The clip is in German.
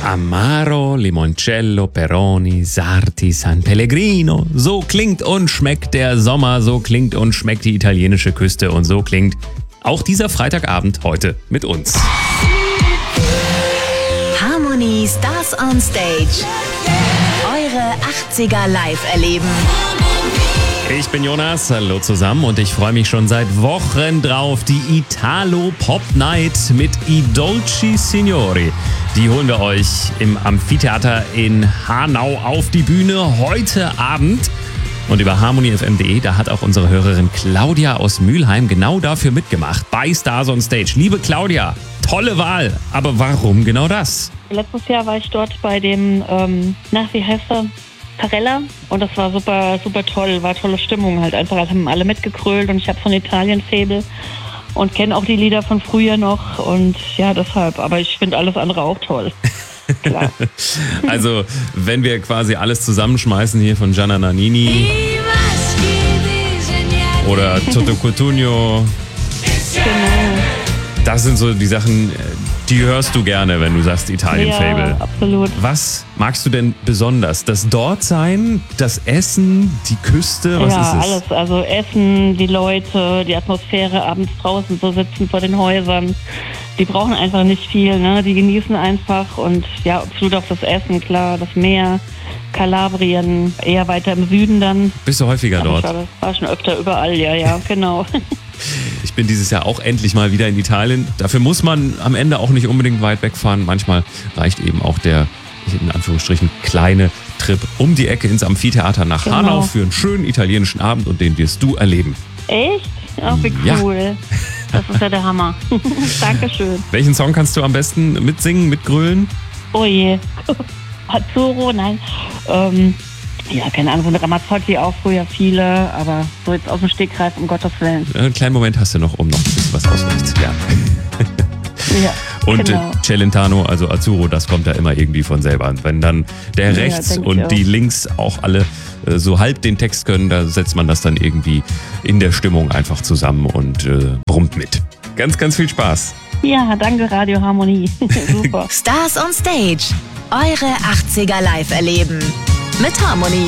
Amaro, Limoncello, Peroni, Sarti, San Pellegrino. So klingt und schmeckt der Sommer, so klingt und schmeckt die italienische Küste und so klingt auch dieser Freitagabend heute mit uns. Harmony Stars on Stage. Eure 80er live erleben. Ich bin Jonas, hallo zusammen und ich freue mich schon seit Wochen drauf. Die Italo Pop Night mit I Dolci Signori. Die holen wir euch im Amphitheater in Hanau auf die Bühne heute Abend. Und über harmonyfm.de, da hat auch unsere Hörerin Claudia aus Mülheim genau dafür mitgemacht. Bei Stars on Stage. Liebe Claudia, tolle Wahl. Aber warum genau das? Letztes Jahr war ich dort bei dem, wie heißt er? Parella, und das war super, super toll, war tolle Stimmung halt einfach, haben alle mitgekrölt und ich habe von Italien-Fable und kenne auch die Lieder von früher noch und ja, deshalb, aber ich finde alles andere auch toll. Klar. Also, wenn wir quasi alles zusammenschmeißen hier von Gianna Nannini oder Toto Cutugno, Genau. das sind so die Sachen, die hörst du gerne, wenn du sagst Italien-Fable. Ja, absolut. Was magst du denn besonders? Das Dortsein, das Essen, die Küste, was ja, ist es? alles, also Essen, die Leute, die Atmosphäre, abends draußen so sitzen vor den Häusern. Die brauchen einfach nicht viel, ne? Die genießen einfach und ja, absolut auch das Essen, klar, das Meer, Kalabrien, eher weiter im Süden dann. Bist du häufiger dort? Ich war schon öfter überall, ja, genau. Ich bin dieses Jahr auch endlich mal wieder in Italien. Dafür muss man am Ende auch nicht unbedingt weit wegfahren. Manchmal reicht eben auch der, in Anführungsstrichen, kleine Trip um die Ecke ins Amphitheater nach Genau. Hanau für einen schönen italienischen Abend und den wirst du erleben. Echt? Oh, wie Ja. cool. Das ist ja der Hammer. Dankeschön. Welchen Song kannst du am besten mitsingen, mitgrölen? Oh je. Azzurro, nein. Ja, keine Ahnung, so eine Ramazzotti auch früher viele, aber so jetzt aus dem Stegreif, um Gottes Willen. Einen kleinen Moment hast du noch, um noch ein bisschen was ausrichten. Ja. Ja, Und genau. Celentano, also Azzurro, das kommt ja immer irgendwie von selber. Und wenn dann der Ja, rechts denk ich und auch. die links auch alle so halb den Text können, da setzt man das dann irgendwie in der Stimmung einfach zusammen und brummt mit. Ganz, ganz viel Spaß. Ja, danke Radio Harmonie. Super. Stars on Stage. Eure 80er live erleben. Mit Harmony.